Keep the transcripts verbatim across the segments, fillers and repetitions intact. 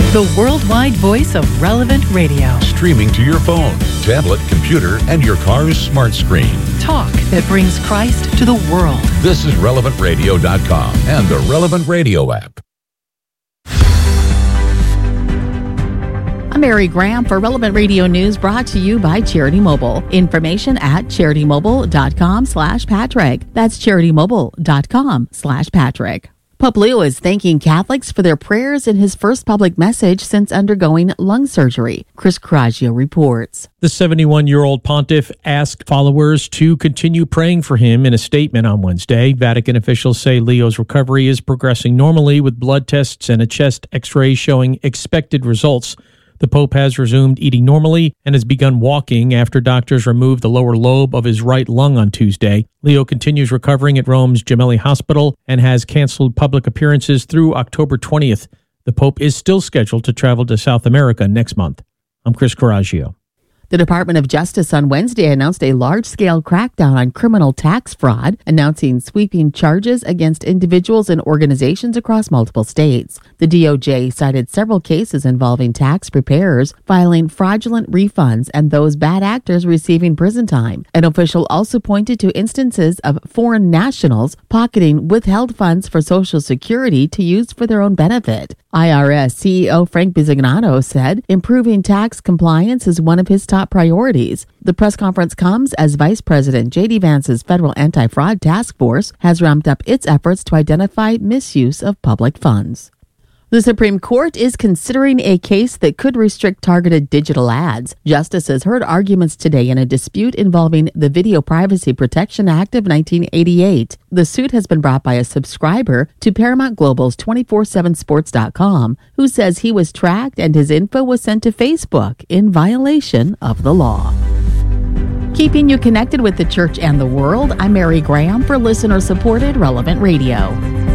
The worldwide voice of Relevant Radio. Streaming to your phone, tablet, computer, and your car's smart screen. Talk that brings Christ to the world. This is relevant radio dot com and the Relevant Radio app. I'm Mary Graham for Relevant Radio News, brought to you by Charity Mobile. Information at charity mobile dot com slash Patrick. That's charity mobile dot com slash Patrick. Pope Leo is thanking Catholics for their prayers in his first public message since undergoing lung surgery. Chris Coraggio reports. The seventy-one-year-old pontiff asked followers to continue praying for him in a statement on Wednesday. Vatican officials say Leo's recovery is progressing normally with blood tests and a chest x-ray showing expected results. The Pope has resumed eating normally and has begun walking after doctors removed the lower lobe of his right lung on Tuesday. Leo continues recovering at Rome's Gemelli Hospital and has canceled public appearances through October twentieth. The Pope is still scheduled to travel to South America next month. I'm Chris Coraggio. The Department of Justice on Wednesday announced a large-scale crackdown on criminal tax fraud, announcing sweeping charges against individuals and organizations across multiple states. The D O J cited several cases involving tax preparers filing fraudulent refunds and those bad actors receiving prison time. An official also pointed to instances of foreign nationals pocketing withheld funds for Social Security to use for their own benefit. I R S C E O Frank Bisignano said improving tax compliance is one of his top priorities. The press conference comes as Vice President J D Vance's Federal Anti-Fraud Task Force has ramped up its efforts to identify misuse of public funds. The Supreme Court is considering a case that could restrict targeted digital ads. Justices heard arguments today in a dispute involving the Video Privacy Protection Act of nineteen eighty-eight. The suit has been brought by a subscriber to Paramount Global's twenty-four seven sports dot com, who says he was tracked and his info was sent to Facebook in violation of the law. Keeping you connected with the church and the world, I'm Mary Graham for listener-supported Relevant Radio.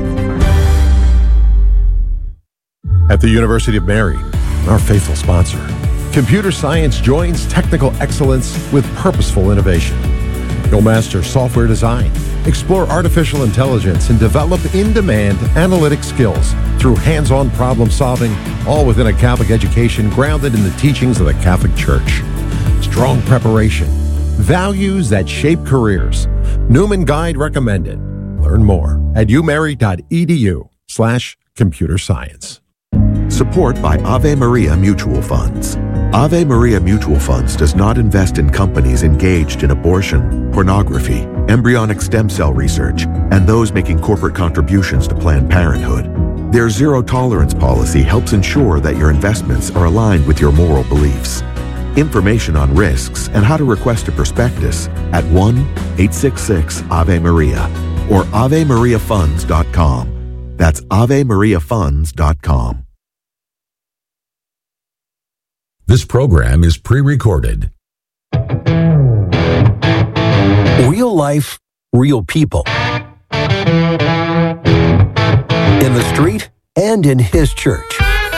At the University of Mary, our faithful sponsor, computer science joins technical excellence with purposeful innovation. You'll master software design, explore artificial intelligence, and develop in-demand analytic skills through hands-on problem solving, all within a Catholic education grounded in the teachings of the Catholic Church. Strong preparation, values that shape careers. Newman Guide recommended. Learn more at umary.edu slash computer science. Support by Ave Maria Mutual Funds. Ave Maria Mutual Funds does not invest in companies engaged in abortion, pornography, embryonic stem cell research, and those making corporate contributions to Planned Parenthood. Their zero-tolerance policy helps ensure that your investments are aligned with your moral beliefs. Information on risks and how to request a prospectus at one eight six six Ave Maria or ave maria funds dot com. That's ave maria funds dot com. This program is pre-recorded. Real life, real people. In the street and in his church.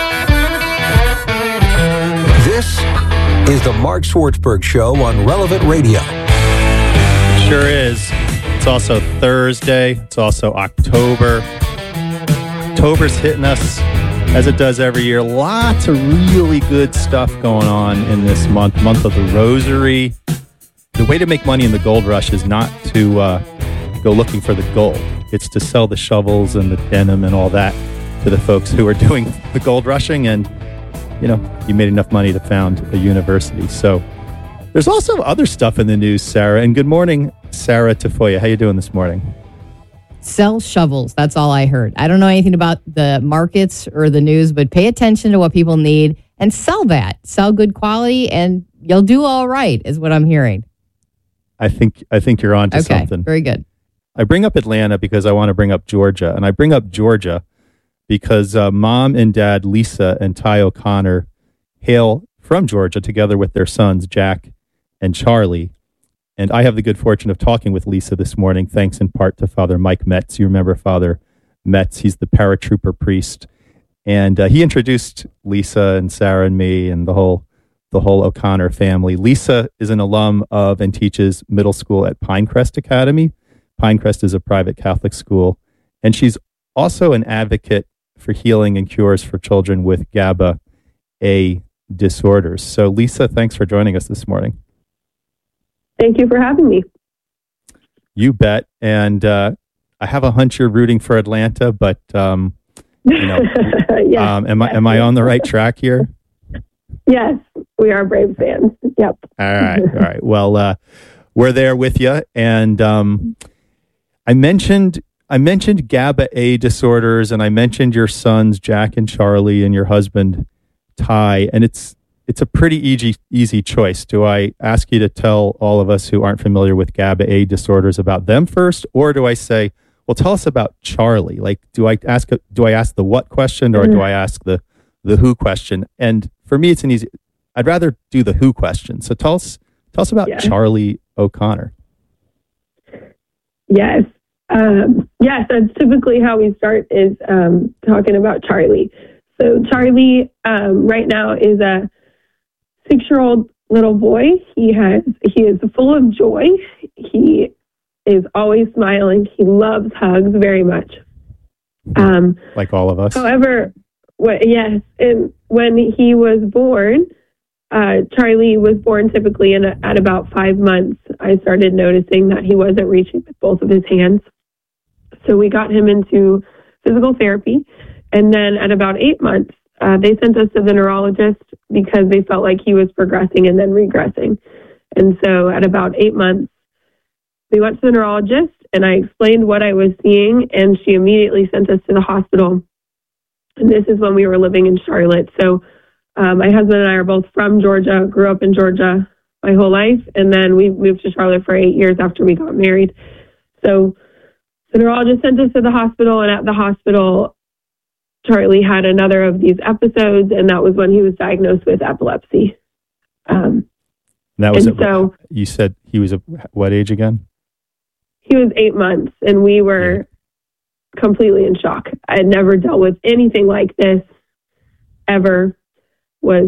This is the Mark Swartzberg Show on Relevant Radio. Sure is. It's also Thursday. It's also October. October's hitting us as it does every year. Lots of really good stuff going on in this month, month of the Rosary. The way to make money in the gold rush is not to uh, go looking for the gold. It's to sell the shovels and the denim and all that to the folks who are doing the gold rushing, and, you know, you made enough money to found a university. So there's also other stuff in the news, Sarah. And good morning, Sarah Tafoya. How you doing this morning? Sell shovels. That's all I heard. I don't know anything about the markets or the news, but pay attention to what people need and sell that. Sell good quality and you'll do all right, is what I'm hearing. I think I think you're on to okay, something. Very good. I bring up Atlanta because I want to bring up Georgia. And I bring up Georgia because uh, mom and dad, Lisa and Ty O'Connor, hail from Georgia together with their sons, Jack and Charlie. And I have the good fortune of talking with Lisa this morning, thanks in part to Father Mike Metz. You remember Father Metz. He's the paratrooper priest. And uh, he introduced Lisa and Sarah and me and the whole the whole O'Connor family. Lisa is an alum of and teaches middle school at Pinecrest Academy. Pinecrest is a private Catholic school. And she's also an advocate for healing and cures for children with GABA A disorders. So, Lisa, thanks for joining us this morning. Thank you for having me. You bet. And uh, I have a hunch you're rooting for Atlanta, but um, you know, yes, um, am yes, I am I yes. on the right track here? Yes, we are Braves fans. Yep. All right, all right. Well, uh, we're there with you, and um, I mentioned I mentioned GABA A disorders, and I mentioned your sons Jack and Charlie, and your husband Ty, and it's it's a pretty easy easy choice. Do I ask you to tell all of us who aren't familiar with GABA A disorders about them first, or do I say, well, tell us about Charlie? Like, do I ask do I ask the what question, or do I ask the the who question? And for me, it's an easy. I'd rather do the who question. So tell us tell us about Yeah. Charlie O'Connor. Yes. Um, yes, that's typically how we start is um, talking about Charlie. So Charlie um, right now is a six-year-old little boy. He has he is full of joy. He is always smiling. He loves hugs very much. Um, Like all of us. However, what, yes, and when he was born, uh, Charlie was born typically in a, at about five months. I started noticing that he wasn't reaching with both of his hands. So we got him into physical therapy. And then at about eight months, uh, they sent us to the neurologist because they felt like he was progressing and then regressing. And so at about eight months, we went to the neurologist and I explained what I was seeing, and she immediately sent us to the hospital. And this is when we were living in Charlotte. So uh, my husband and I are both from Georgia, grew up in Georgia my whole life, and then we moved to Charlotte for eight years after we got married. So the neurologist sent us to the hospital, and at the hospital, Charlie had another of these episodes, and that was when he was diagnosed with epilepsy. Um, And that was and at, so you said he was at what age again? he was eight months, and we were completely in shock. I had never dealt with anything like this ever. Was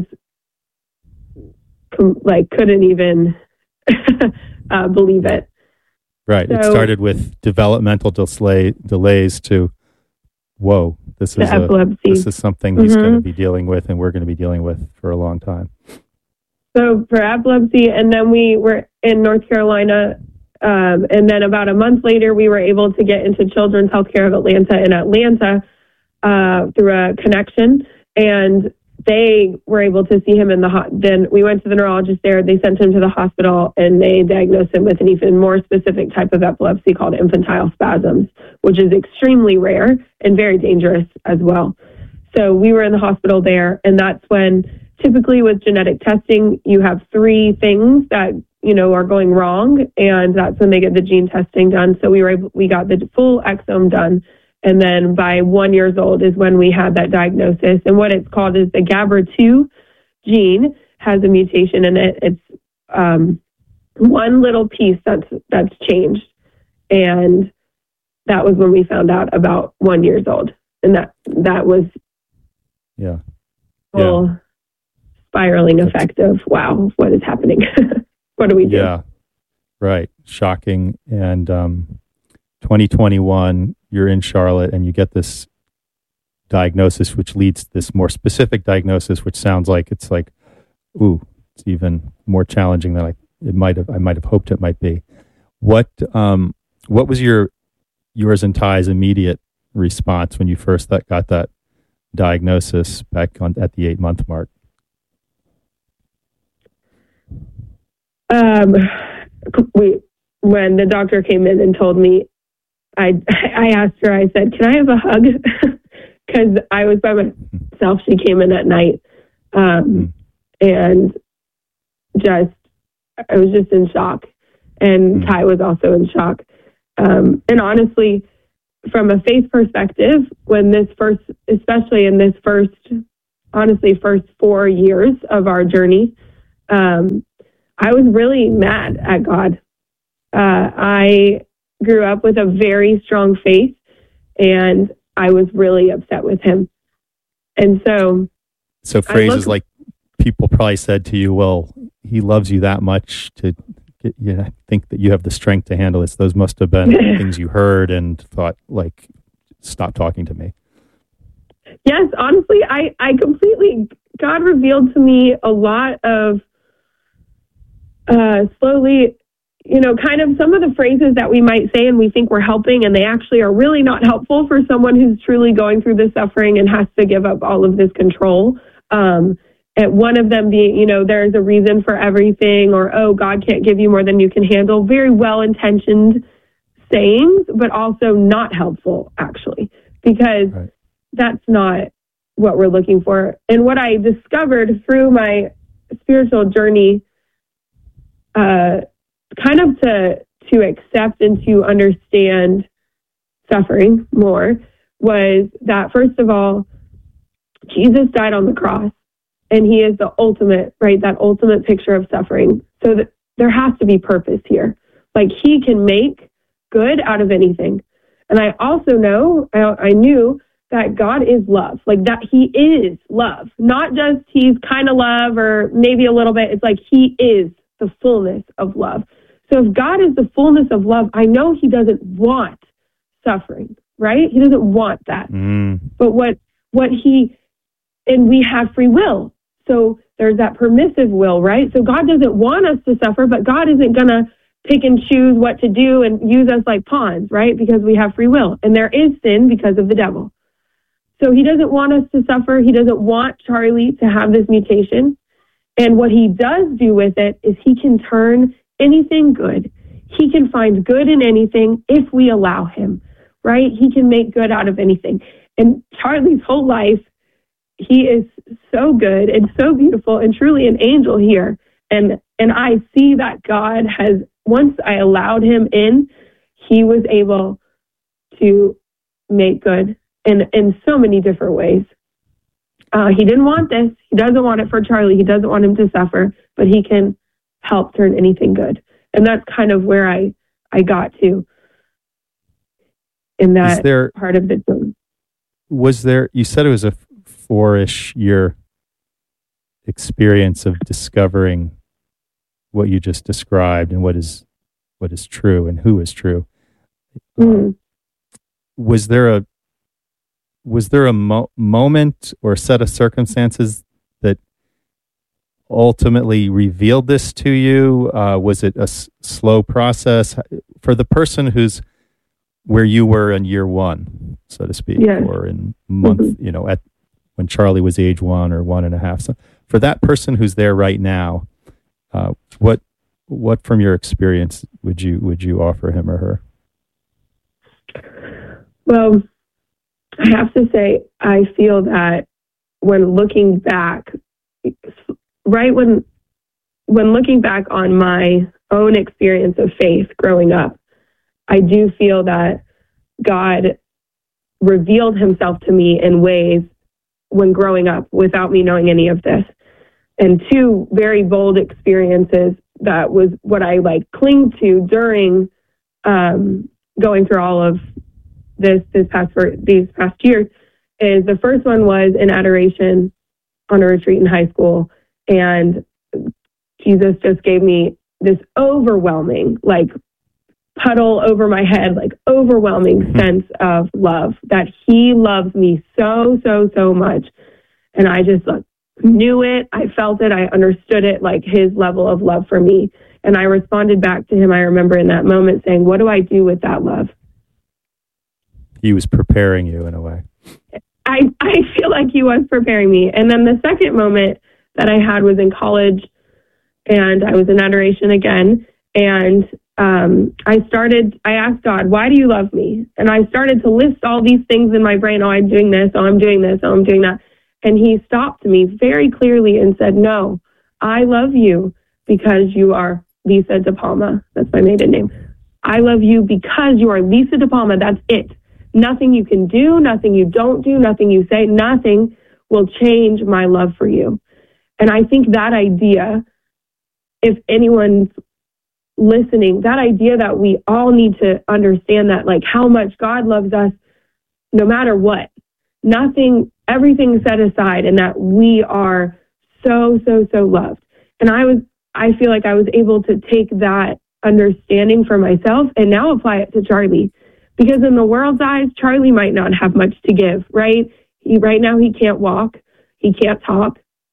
com- like couldn't even uh, believe it. Right. it So- started with developmental delay, delays to, whoa, this The is a, epilepsy. this is something he's Mhm. going to be dealing with, and we're going to be dealing with for a long time. So for epilepsy, and then we were in North Carolina, um, and then about a month later, we were able to get into Children's Healthcare of Atlanta in Atlanta uh, through a connection, and they were able to see him in the hot. Then we went to the neurologist there. They sent him to the hospital, and they diagnosed him with an even more specific type of epilepsy called infantile spasms, which is extremely rare and very dangerous as well. So we were in the hospital there, and that's when typically with genetic testing, you have three things that, you know, are going wrong, and that's when they get the gene testing done. So we were able, we got the full exome done, and then by one years old is when we had that diagnosis. And what it's called is the G A B R two gene has a mutation in it. It's um, one little piece that's that's changed, and that was when we found out about one years old, and that that was Yeah. full Yeah. spiraling effect of wow, what is happening? What do we do? Yeah. Right. Shocking. And um, twenty twenty-one, you're in Charlotte and you get this diagnosis, which leads to this more specific diagnosis, which sounds like it's like, ooh, it's even more challenging than I it might have I might have hoped it might be. What um what was your yours and Ty's immediate response when you first that, got that diagnosis back on at the eight month mark? Um, we when the doctor came in and told me, I I asked her. I said, "Can I have a hug?" Because I was by myself. She came in at night, um, and just I was just in shock, and Ty was also in shock. Um, and honestly, from a faith perspective, when this first, especially in this first, honestly, first four years of our journey, um, I was really mad at God. Uh, I grew up with a very strong faith, and I was really upset with him. And so, So phrases like people probably said to you, "Well, he loves you that much to get, you know, think that you have the strength to handle this." Those must have been things you heard and thought, like, "Stop talking to me." Yes, honestly, I, I completely God revealed to me a lot of uh, slowly, you know, kind of some of the phrases that we might say and we think we're helping, and they actually are really not helpful for someone who's truly going through this suffering and has to give up all of this control. Um, and one of them being, you know, there's a reason for everything, or, oh, God can't give you more than you can handle. Very well-intentioned sayings, but also not helpful, actually, because right. that's not what we're looking for. And what I discovered through my spiritual journey, uh, kind of to to accept and to understand suffering more, was that, first of all, Jesus died on the cross, and he is the ultimate, right, that ultimate picture of suffering. So that there has to be purpose here. Like, he can make good out of anything. And I also know, I, I knew that God is love, like that he is love, not just he's kind of love or maybe a little bit. It's like he is the fullness of love. So if God is the fullness of love, I know he doesn't want suffering, right? He doesn't want that. Mm. But what, what he, and we have free will. So there's that permissive will, right? So God doesn't want us to suffer, but God isn't going to pick and choose what to do and use us like pawns, right? Because we have free will. And there is sin because of the devil. So he doesn't want us to suffer. He doesn't want Charlie to have this mutation. And what he does do with it is he can turn anything good. He can find good in anything if we allow him, right? He can make good out of anything. And Charlie's whole life, he is so good and so beautiful and truly an angel here. And and I see that God has, once I allowed him in, he was able to make good in, in so many different ways. Uh, he didn't want this. He doesn't want it for Charlie. He doesn't want him to suffer, but he can help turn anything good. And that's kind of where I, I got to in that there, part of the film. Was there, you said it was a four-ish year experience of discovering what you just described and what is what is true and who is true. Mm. Uh, was there a was there a mo- moment or a set of circumstances that ultimately revealed this to you? Uh, was it a s- slow process for the person who's where you were in year one, so to speak, yes. or in month, mm-hmm. you know, at when Charlie was age one or one and a half? So for that person who's there right now, uh, what what from your experience would you would you offer him or her? Well, I have to say, I feel that when looking back, right when when looking back on my own experience of faith growing up, I do feel that God revealed himself to me in ways when growing up without me knowing any of this. And two very bold experiences that was what I like cling to during um, going through all of this this past for these past years. Is the first one was in adoration on a retreat in high school, and Jesus just gave me this overwhelming, like puddle over my head, like overwhelming sense of love, that he loves me so, so, so much. And I just like, knew it. I felt it. I understood it, like his level of love for me. And I responded back to him, I remember in that moment saying, what do I do with that love? He was preparing you in a way. I, I feel like he was preparing me. And then the second moment that I had was in college, and I was in adoration again. And um, I started, I asked God, why do you love me? And I started to list all these things in my brain. Oh, I'm doing this. Oh, I'm doing this. Oh, I'm doing that. And he stopped me very clearly and said, no, I love you because you are Lisa De Palma. That's my maiden name. I love you because you are Lisa De Palma. That's it. Nothing you can do, nothing you don't do, nothing you say, nothing will change my love for you. And I think that idea, if anyone's listening, that idea that we all need to understand that, like how much God loves us no matter what, nothing, everything set aside, and that we are so, so, so loved. And I was, I feel like I was able to take that understanding for myself and now apply it to Charlie. Because in the world's eyes, Charlie might not have much to give, right? He, right now, he can't walk. He can't talk.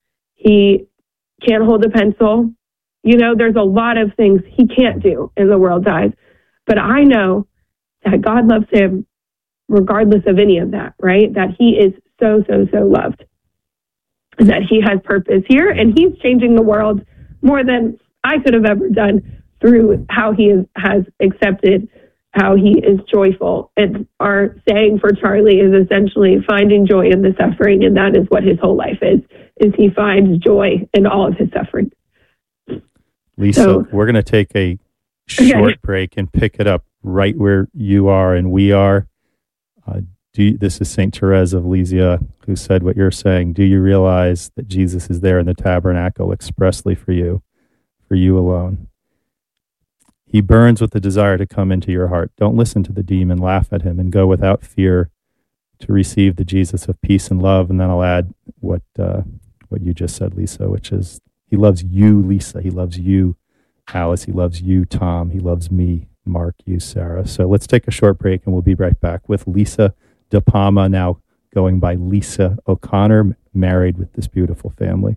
He can't hold a pencil. You know, there's a lot of things he can't do in the world's eyes. But I know that God loves him regardless of any of that, right? That he is so, so, so loved. That he has purpose here, and he's changing the world more than I could have ever done through how he is, has accepted, how he is joyful. And our saying for Charlie is essentially finding joy in the suffering, and that is what his whole life is, is he finds joy in all of his suffering. Lisa, So- we're going to take a short Okay. break and pick it up right where you are and we are. Uh, do you, this is Saint Therese of Lisieux who said what you're saying. Do you realize that Jesus is there in the tabernacle expressly for you, for you alone? He burns with the desire to come into your heart. Don't listen to the demon, laugh at him, and go without fear to receive the Jesus of peace and love. And then I'll add what uh, what you just said, Lisa, which is he loves you, Lisa. He loves you, Alice. He loves you, Tom. He loves me, Mark, you, Sarah. So let's take a short break, and we'll be right back with Lisa De Palma, now going by Lisa O'Connor, married with this beautiful family.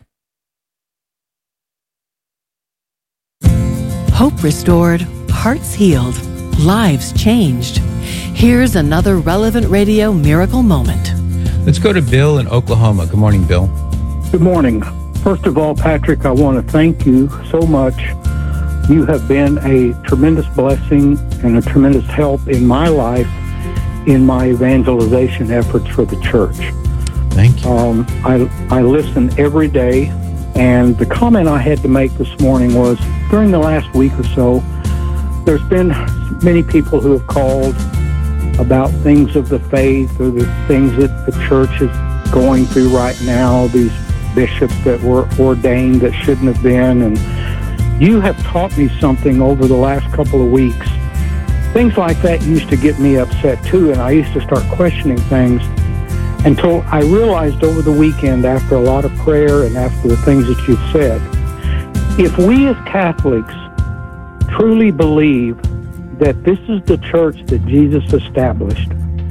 Hope restored, hearts healed, lives changed. Here's another Relevant Radio miracle moment. Let's go to Bill in Oklahoma. Good morning, Bill. Good morning. First of all, Patrick, I want to thank you so much. You have been a tremendous blessing and a tremendous help in my life in my evangelization efforts for the church. Thank you. Um, I, I listen every day, and the comment I had to make this morning was, during the last week or so, there's been many people who have called about things of the faith or the things that the church is going through right now, these bishops that were ordained that shouldn't have been. And you have taught me something over the last couple of weeks. Things like that used to get me upset too, and I used to start questioning things until I realized over the weekend, after a lot of prayer and after the things that you've said, if we as Catholics truly believe that this is the church that Jesus established,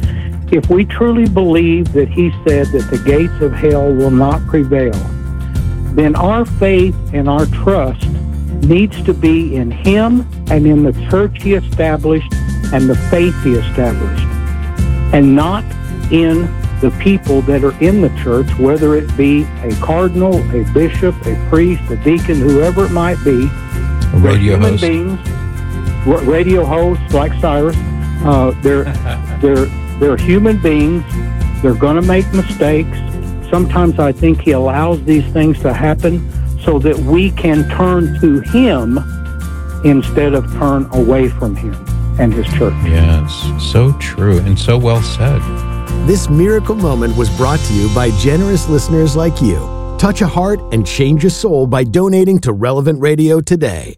if we truly believe that he said that the gates of hell will not prevail, then our faith and our trust needs to be in him and in the church he established and the faith he established, and not in the people that are in the church, whether it be a cardinal, a bishop, a priest, a deacon, whoever it might be. A radio human host. beings, r- radio hosts like Cyrus. Uh, they're they're they're human beings. They're going to make mistakes. Sometimes I think he allows these things to happen so that we can turn to him instead of turn away from him and his church. Yes, so true and so well said. This miracle moment was brought to you by generous listeners like you. Touch a heart and change a soul by donating to Relevant Radio today.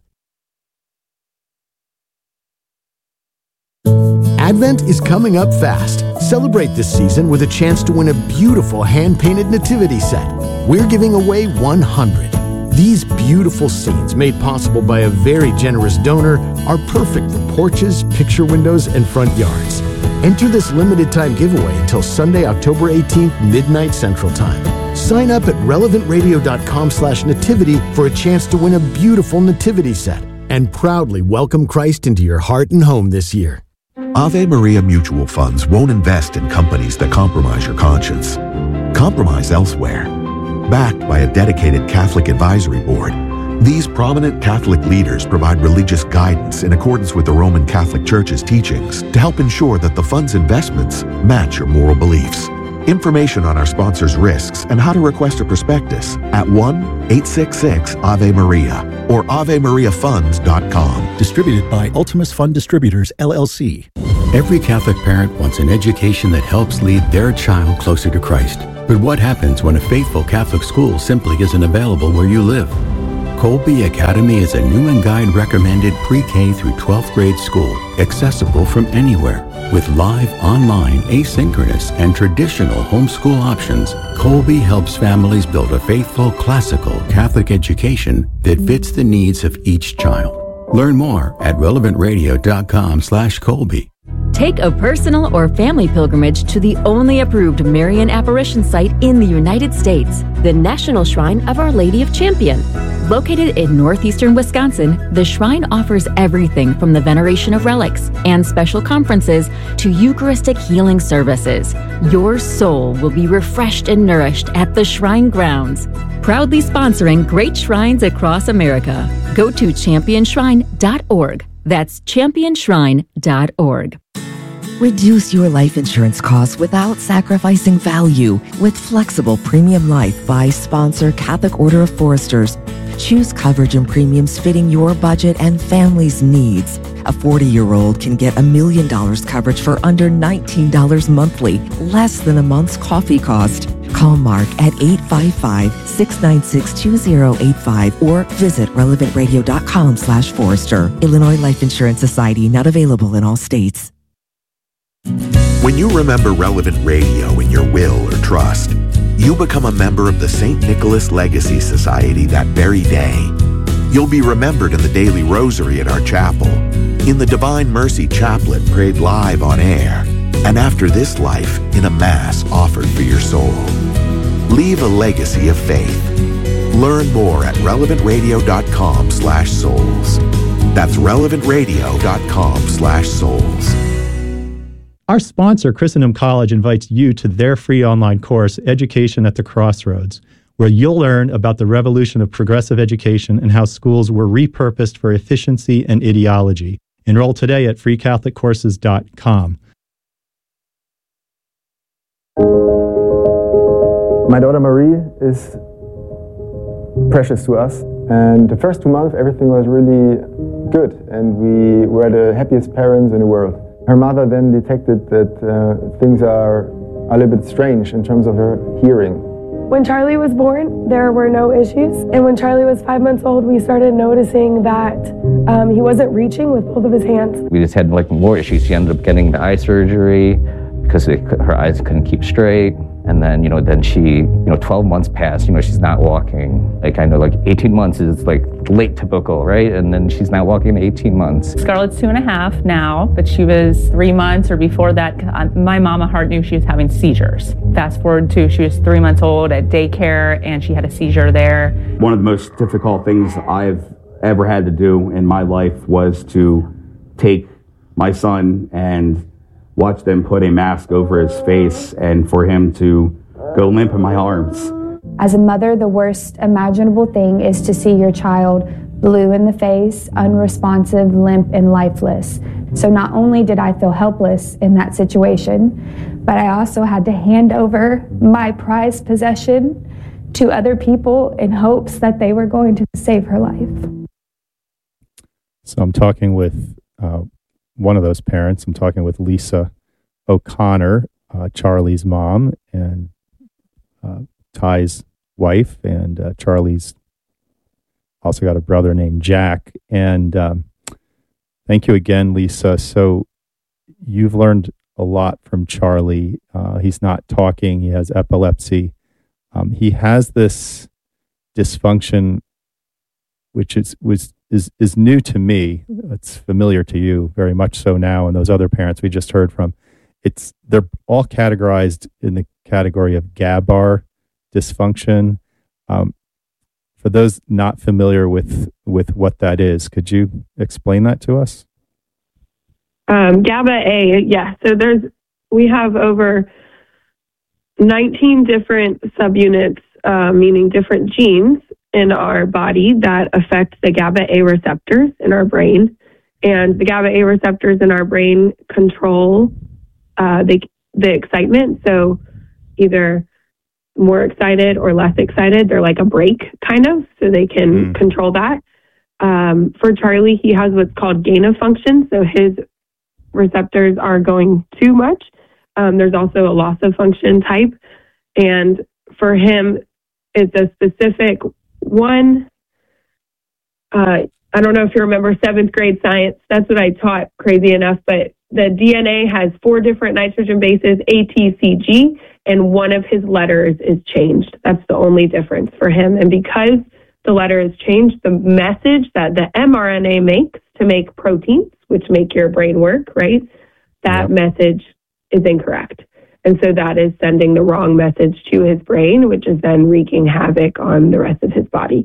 Advent is coming up fast. Celebrate this season with a chance to win a beautiful hand-painted nativity set. We're giving away one hundred. These beautiful scenes, made possible by a very generous donor, are perfect for porches, picture windows, and front yards. Enter this limited-time giveaway until Sunday, October eighteenth, midnight Central Time. Sign up at relevant radio dot com slash nativity for a chance to win a beautiful nativity set and proudly welcome Christ into your heart and home this year. Ave Maria Mutual Funds won't invest in companies that compromise your conscience. Compromise elsewhere. Backed by a dedicated Catholic advisory board, these prominent Catholic leaders provide religious guidance in accordance with the Roman Catholic Church's teachings to help ensure that the fund's investments match your moral beliefs. Information on our sponsors' risks and how to request a prospectus at one eight six six Ave Maria or ave maria funds dot com. Distributed by Ultimus Fund Distributors, L L C. Every Catholic parent wants an education that helps lead their child closer to Christ. But what happens when a faithful Catholic school simply isn't available where you live? Colby Academy is a Newman Guide recommended pre-K through twelfth grade school, accessible from anywhere. With live, online, asynchronous, and traditional homeschool options, Colby helps families build a faithful, classical Catholic education that fits the needs of each child. Learn more at relevant radio dot com slash Colby. Take a personal or family pilgrimage to the only approved Marian apparition site in the United States, the National Shrine of Our Lady of Champion. Located in northeastern Wisconsin, the shrine offers everything from the veneration of relics and special conferences to Eucharistic healing services. Your soul will be refreshed and nourished at the shrine grounds. Proudly sponsoring great shrines across America. Go to champion shrine dot org. That's champion shrine dot org. Reduce your life insurance costs without sacrificing value with flexible premium life by sponsor Catholic Order of Foresters. Choose coverage and premiums fitting your budget and family's needs. A forty-year-old can get a million dollars coverage for under nineteen dollars monthly, less than a month's coffee cost. Call Mark at eight five five, six nine six, two zero eight five or visit relevant radio dot com slash Forester. Illinois Life Insurance Society, not available in all states. When you remember Relevant Radio in your will or trust, you become a member of the Saint Nicholas Legacy Society that very day. You'll be remembered in the daily rosary at our chapel, in the Divine Mercy Chaplet prayed live on air, and after this life in a Mass offered for your soul. Leave a legacy of faith. Learn more at relevant radio dot com slash souls. That's relevant radio dot com slash souls. Our sponsor, Christendom College, invites you to their free online course, Education at the Crossroads, where you'll learn about the revolution of progressive education and how schools were repurposed for efficiency and ideology. Enroll today at free catholic courses dot com. My daughter Marie is precious to us, and the first two months everything was really good, and we were the happiest parents in the world. Her mother then detected that uh, things are a little bit strange in terms of her hearing. When Charlie was born, there were no issues. And when Charlie was five months old, we started noticing that um, he wasn't reaching with both of his hands. We just had like more issues. She ended up getting the eye surgery because it, her eyes couldn't keep straight. And then, you know, then she, you know, twelve months passed, you know, she's not walking. Like, I know, like, eighteen months is, like, late typical, right? And then she's not walking in eighteen months. Scarlett's two and a half now, but she was three months or before that. My mama heart knew she was having seizures. Fast forward to, she was three months old at daycare, and she had a seizure there. One of the most difficult things I've ever had to do in my life was to take my son and watch them put a mask over his face and for him to go limp in my arms. As a mother, the worst imaginable thing is to see your child blue in the face, unresponsive, limp, and lifeless. So not only did I feel helpless in that situation, but I also had to hand over my prized possession to other people in hopes that they were going to save her life. So I'm talking with uh, one of those parents. I'm talking with Lisa O'Connor, uh, Charlie's mom, and uh, Ty's wife, and uh, Charlie's also got a brother named Jack. And um, thank you again, Lisa. So you've learned a lot from Charlie. Uh, he's not talking. He has epilepsy. Um, he has this dysfunction, which is was is is new to me. It's familiar to you, very much so now, and those other parents we just heard from. It's they're all categorized in the category of GABAR dysfunction. Um, for those not familiar with with what that is, could you explain that to us? Um, GABA A, yeah. So there's we have over nineteen different subunits, uh, meaning different genes in our body that affect the GABA A receptors in our brain. And the GABA A receptors in our brain control uh, the, the excitement. So either more excited or less excited, they're like a brake kind of, so they can mm. control that. Um, for Charlie, he has what's called gain of function. So his receptors are going too much. Um, there's also a loss of function type. And for him, it's a specific one. Uh, I don't know if you remember seventh grade science. That's what I taught, crazy enough. But the D N A has four different nitrogen bases, A, T, C, G, and one of his letters is changed. That's the only difference for him. And because the letter is changed, the message that the mRNA makes to make proteins, which make your brain work, right? that message is incorrect. And so that is sending the wrong message to his brain, which is then wreaking havoc on the rest of his body.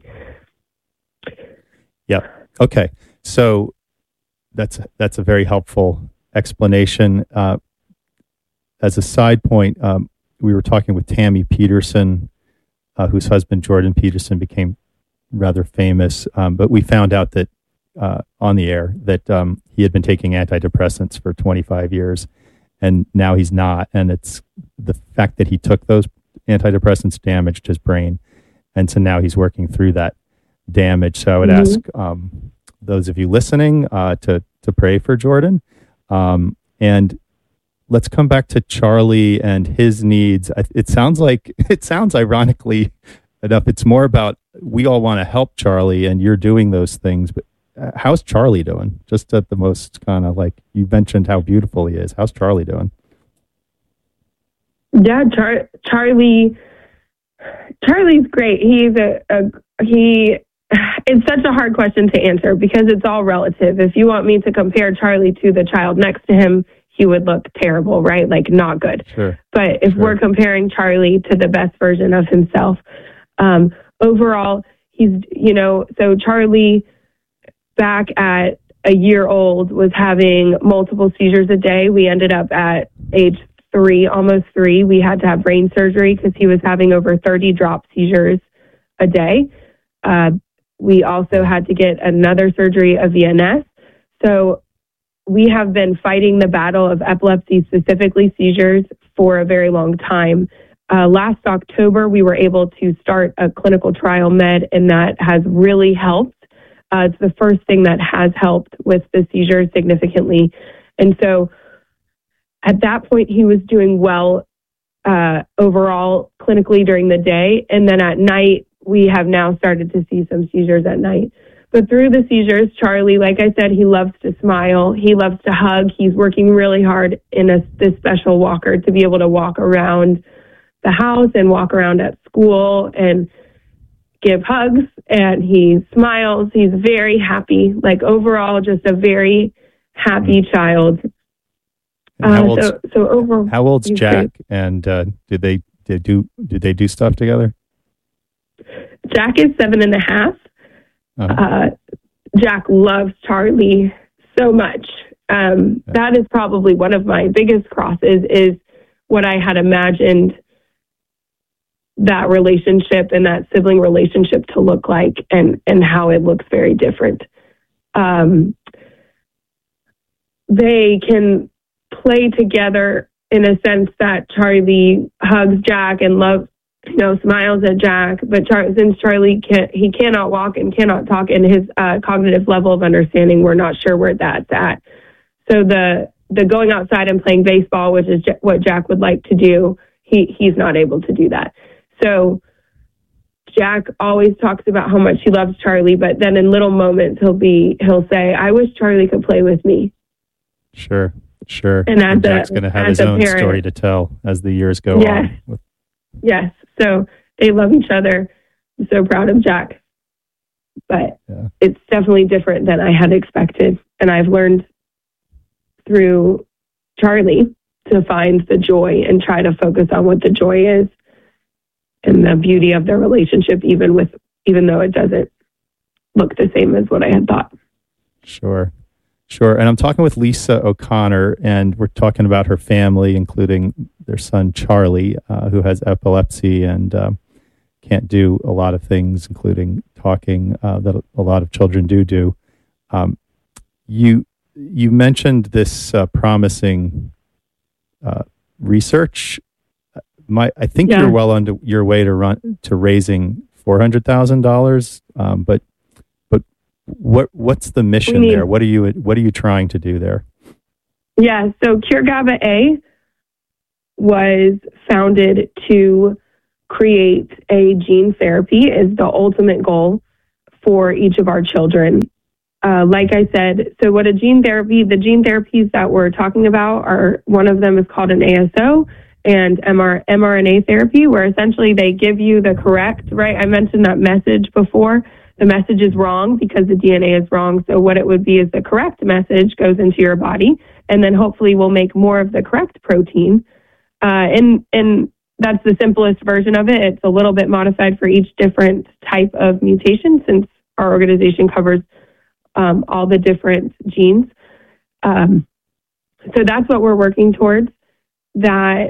Yep. Okay. So that's that's a very helpful explanation. Uh, as a side point, um, we were talking with Tammy Peterson, uh, whose husband Jordan Peterson became rather famous, um, but we found out that uh, on the air that um, he had been taking antidepressants for twenty-five years, and now he's not. And it's the fact that he took those antidepressants damaged his brain, and so now he's working through that damage. So I would mm-hmm. ask um, those of you listening uh, to to pray for Jordan, um, and let's come back to Charlie and his needs. It sounds like it sounds ironically enough. It's more about we all want to help Charlie, and you're doing those things. But how's Charlie doing? Just at the most kind of like you mentioned how beautiful he is. How's Charlie doing? Yeah, Char- Charlie. Charlie's great. He's a, a he. It's such a hard question to answer because it's all relative. If you want me to compare Charlie to the child next to him, he would look terrible, right? Like not good. Sure. But if sure. we're comparing Charlie to the best version of himself, um, overall, he's, you know, so Charlie back at a year old was having multiple seizures a day. We ended up at age three, almost three. We had to have brain surgery because he was having over thirty drop seizures a day. Uh, we also had to get another surgery, a V N S. So we have been fighting the battle of epilepsy, specifically seizures, for a very long time. Uh, last October, we were able to start a clinical trial med, and that has really helped. Uh, it's the first thing that has helped with the seizures significantly. And so at that point, he was doing well uh, overall clinically during the day. And then at night, we have now started to see some seizures at night. But through the seizures, Charlie, like I said, he loves to smile. He loves to hug. He's working really hard in a, this special walker to be able to walk around the house and walk around at school and give hugs. And he smiles. He's very happy. Like overall, just a very happy child. And how Uh, old's, so, so overall, how old's he's Jack? great. And uh, did they did do did they do stuff together? Jack is seven and a half. Uh-huh. Uh, Jack loves Charlie so much. Um, that is probably one of my biggest crosses is what I had imagined that relationship and that sibling relationship to look like and, and how it looks very different. Um, they can play together in a sense that Charlie hugs Jack and loves, you know, smiles at Jack, but Char- since Charlie can't, he cannot walk and cannot talk, and his uh, cognitive level of understanding, we're not sure where that's at. So the the going outside and playing baseball, which is J- what Jack would like to do, he he's not able to do that. So Jack always talks about how much he loves Charlie, but then in little moments he'll be he'll say, "I wish Charlie could play with me." Sure, sure. And as and Jack's a- going to have as his a own parent- story to tell as the years go Yes. on. With, Yes. So they love each other. I'm so proud of Jack. But yeah. it's definitely different than I had expected. And I've learned through Charlie to find the joy and try to focus on what the joy is and the beauty of their relationship, even with, even though it doesn't look the same as what I had thought. Sure. Sure. And I'm talking with Lisa O'Connor, and we're talking about her family, including their son, Charlie, uh, who has epilepsy and um, can't do a lot of things, including talking, uh, that a lot of children do do. Um, you you mentioned this uh, promising uh, research. My, I think Yeah. you're well on your way to run to raising four hundred thousand dollars, um, but What what's the mission We need- there? What are you what are you trying to do there? Yeah, so Cure GABA A was founded to create a gene therapy is the ultimate goal for each of our children. Uh, like I said, so what a gene therapy, the gene therapies that we're talking about are, one of them is called an A S O and M R, mRNA therapy, where essentially they give you the correct, right? I mentioned that message before. the message is wrong because the D N A is wrong. So what it would be is the correct message goes into your body, and then hopefully we'll make more of the correct protein. Uh, and, and that's the simplest version of it. It's a little bit modified for each different type of mutation, since our organization covers um, all the different genes. Um, so that's what we're working towards. That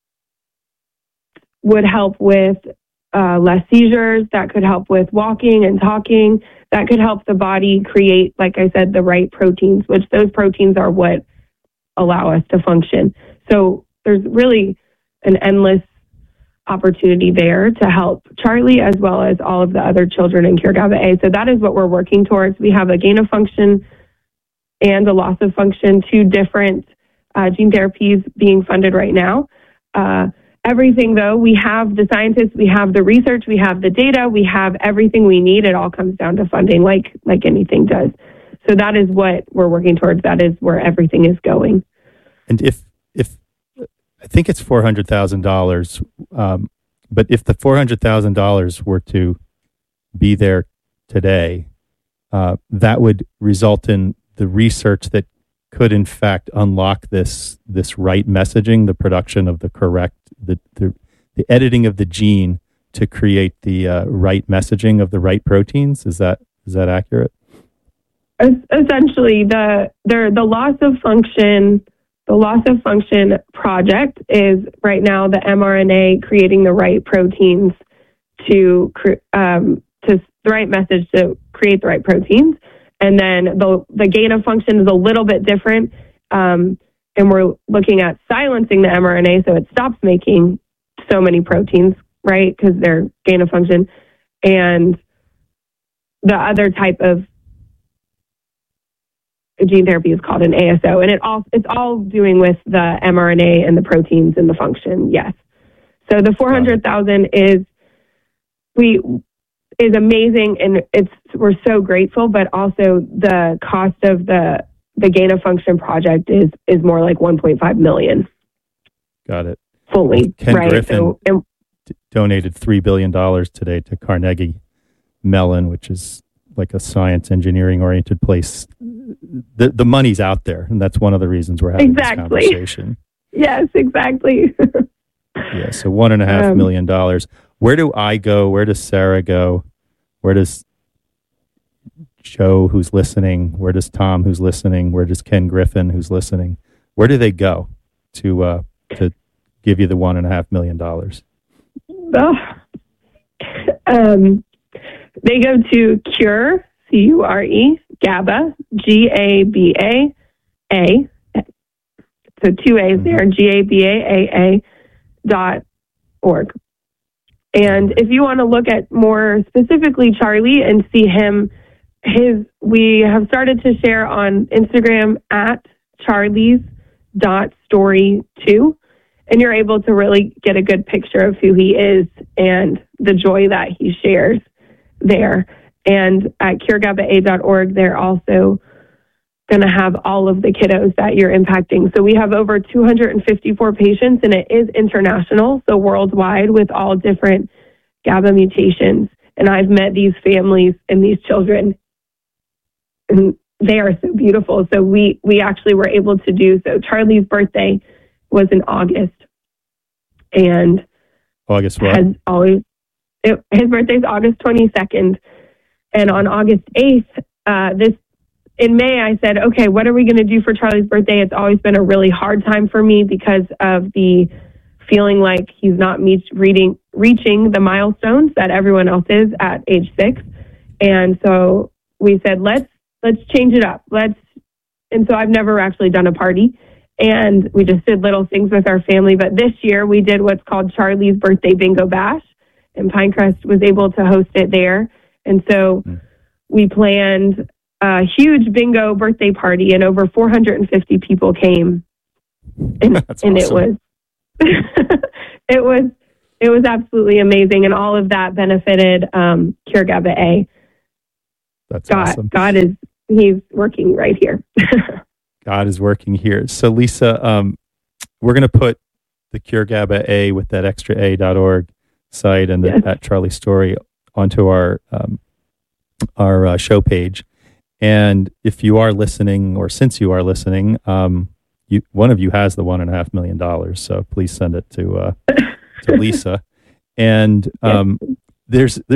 would help with uh, less seizures. That could help with walking and talking. That could help the body create, like I said, the right proteins, which those proteins are what allow us to function. So there's really an endless opportunity there to help Charlie as well as all of the other children in Cure GABA A. So that is what we're working towards. We have a gain of function and a loss of function, two different uh, gene therapies being funded right now. Uh, everything, though, we have the scientists, we have the research, we have the data, we have everything we need. It all comes down to funding, like like anything does. So that is what we're working towards. That is where everything is going. And if if I think it's four hundred thousand dollars, um, but if the four hundred thousand dollars were to be there today, uh, that would result in the research that could, in fact, unlock this this right messaging, the production of the correct, the the, the editing of the gene to create the uh, right messaging of the right proteins. Is that is that accurate? Essentially, the the the loss of function. The loss of function project is right now the mRNA creating the right proteins to um, to the right message to create the right proteins, and then the the gain of function is a little bit different, um, and we're looking at silencing the mRNA so it stops making so many proteins, right? Because they're gain of function, and the other type of gene therapy is called an A S O, and it all it's all doing with the mRNA and the proteins and the function. Yes. So the four hundred thousand is we is amazing, and it's we're so grateful. But also the cost of the the gain of function project is is more like one point five million. Got it. Fully, well, Ken right? Griffin so, and, d- donated three billion dollars today to Carnegie Mellon, which is like a science engineering oriented place. The the money's out there, and that's one of the reasons we're having exactly. this conversation. Yes, exactly. Yeah, so one and a half um, million dollars. Where do I go? Where does Sarah go? Where does Joe, who's listening? Where does Tom, who's listening? Where does Ken Griffin, who's listening? Where do they go to uh, to give you the one and a half million dollars? Oh. Um, they go to Cure, C U R E, GABA, G A B A A. So two A's there, G A B A A A dot org. And if you want to look at more specifically Charlie and see him, his we have started to share on Instagram at Charlie's dot story two, and you're able to really get a good picture of who he is and the joy that he shares there. And at cure gaba a dot org, they're also going to have all of the kiddos that you're impacting. So we have over two hundred fifty-four patients, and it is international, so worldwide, with all different GABA mutations. And I've met these families and these children, and they are so beautiful. So we, we actually were able to do, so Charlie's birthday was in August. And August what? Has always, it, his birthday is August twenty-second. And on August eighth, uh, this in May, I said, okay, what are we going to do for Charlie's birthday? It's always been a really hard time for me because of the feeling like he's not meet, reading, reaching the milestones that everyone else is at age six. And so we said, let's let's change it up. Let's. And so I've never actually done a party. And we just did little things with our family. But this year we did what's called Charlie's Birthday Bingo Bash. And Pinecrest was able to host it there. And so mm. we planned a huge bingo birthday party, and over four hundred fifty people came. And, That's and awesome. it was, it was, it was absolutely amazing. And all of that benefited um, Cure GABA A. That's God, awesome. God is, he's working right here. God is working here. So Lisa, um, we're going to put the Cure GABA A with that extra a dot org site and the, yes. at Charlie Story onto our um, our uh, show page. And if you are listening, or since you are listening, um, you, one of you has the one and a half million dollars. So please send it to uh, to Lisa. And um, there's